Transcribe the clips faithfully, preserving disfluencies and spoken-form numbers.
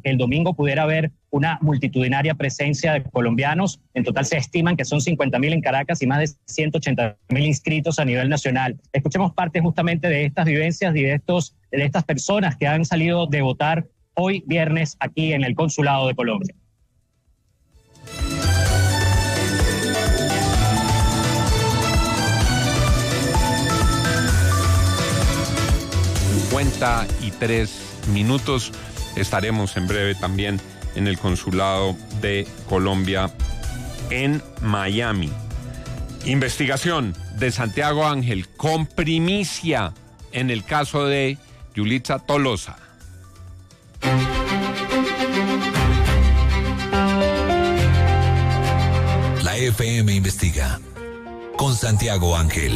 que el domingo pudiera haber una multitudinaria presencia de colombianos. En total se estiman que son cincuenta mil en Caracas y más de ciento ochenta mil inscritos a nivel nacional. Escuchemos parte justamente de estas vivencias y de, estos, de estas personas que han salido de votar hoy viernes aquí en el Consulado de Colombia. cincuenta y tres minutos. Estaremos en breve también en el Consulado de Colombia en Miami. Investigación de Santiago Ángel con primicia en el caso de Yulitza Tolosa. La F M investiga con Santiago Ángel.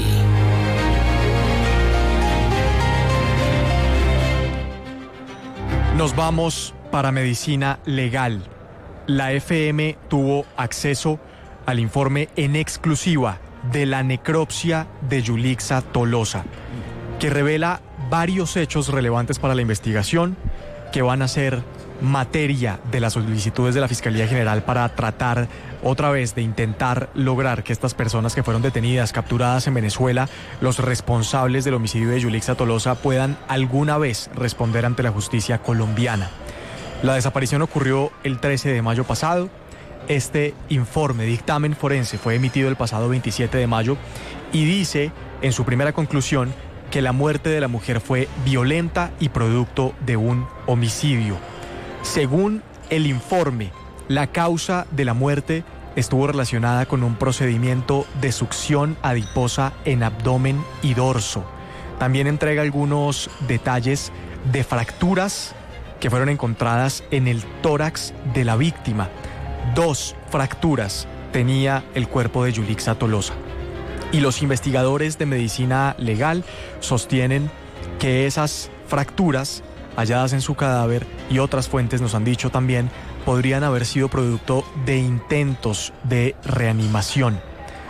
Nos vamos para medicina legal. La F M tuvo acceso al informe en exclusiva de la necropsia de Yulitza Tolosa, que revela varios hechos relevantes para la investigación que van a ser materia de las solicitudes de la Fiscalía General para tratar otra vez de intentar lograr que estas personas que fueron detenidas, capturadas en Venezuela, los responsables del homicidio de Yulitza Tolosa, puedan alguna vez responder ante la justicia colombiana. La desaparición ocurrió el trece de mayo pasado. Este informe, dictamen forense, fue emitido el pasado veintisiete de mayo y dice en su primera conclusión que la muerte de la mujer fue violenta y producto de un homicidio. Según el informe, la causa de la muerte estuvo relacionada con un procedimiento de succión adiposa en abdomen y dorso. También entrega algunos detalles de fracturas que fueron encontradas en el tórax de la víctima. Dos fracturas tenía el cuerpo de Yulitza Tolosa. Y los investigadores de medicina legal sostienen que esas fracturas halladas en su cadáver, y otras fuentes nos han dicho también, podrían haber sido producto de intentos de reanimación.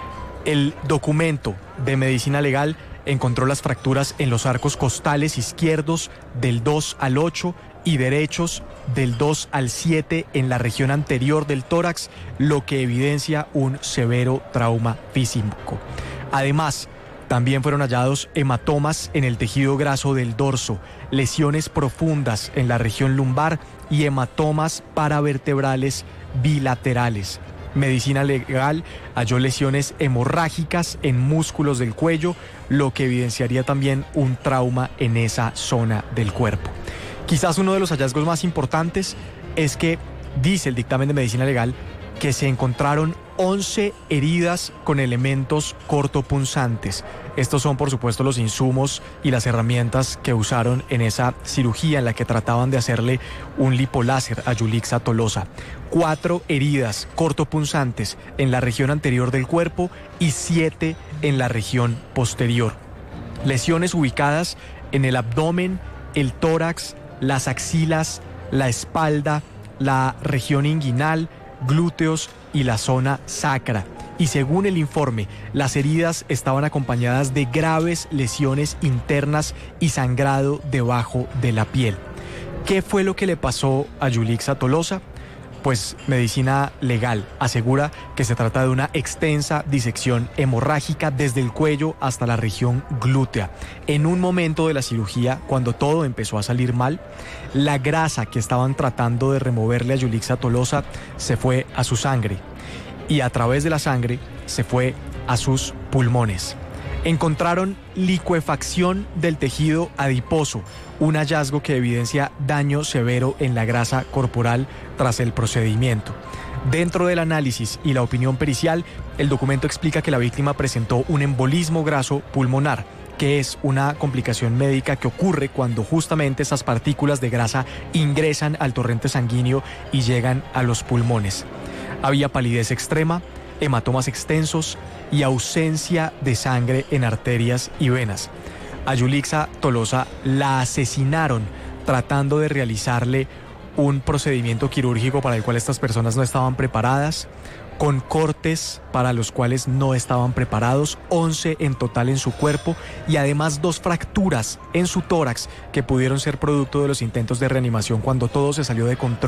El documento de medicina legal encontró las fracturas en los arcos costales izquierdos del dos al ocho y derechos del dos al siete en la región anterior del tórax, lo que evidencia un severo trauma físico. Además, también fueron hallados hematomas en el tejido graso del dorso, lesiones profundas en la región lumbar y hematomas paravertebrales bilaterales. Medicina legal halló lesiones hemorrágicas en músculos del cuello, lo que evidenciaría también un trauma en esa zona del cuerpo. Quizás uno de los hallazgos más importantes es que dice el dictamen de medicina legal que se encontraron once heridas con elementos cortopunzantes. Estos son, por supuesto, los insumos y las herramientas que usaron en esa cirugía en la que trataban de hacerle un lipoláser a Yulitza Tolosa. Cuatro heridas cortopunzantes en la región anterior del cuerpo y siete en la región posterior. Lesiones ubicadas en el abdomen, el tórax, las axilas, la espalda, la región inguinal, glúteos y la zona sacra. Y según el informe, las heridas estaban acompañadas de graves lesiones internas y sangrado debajo de la piel. ¿Qué fue lo que le pasó a Yulitza Tolosa? Pues medicina legal asegura que se trata de una extensa disección hemorrágica desde el cuello hasta la región glútea. En un momento de la cirugía, cuando todo empezó a salir mal, la grasa que estaban tratando de removerle a Yulitza Tolosa se fue a su sangre y a través de la sangre se fue a sus pulmones. Encontraron licuefacción del tejido adiposo, un hallazgo que evidencia daño severo en la grasa corporal tras el procedimiento. Dentro del análisis y la opinión pericial, el documento explica que la víctima presentó un embolismo graso pulmonar, que es una complicación médica que ocurre cuando justamente esas partículas de grasa ingresan al torrente sanguíneo y llegan a los pulmones. Había palidez extrema, hematomas extensos y ausencia de sangre en arterias y venas. A Yulitza Tolosa la asesinaron tratando de realizarle un procedimiento quirúrgico para el cual estas personas no estaban preparadas, con cortes para los cuales no estaban preparados, once en total en su cuerpo y además dos fracturas en su tórax que pudieron ser producto de los intentos de reanimación cuando todo se salió de control.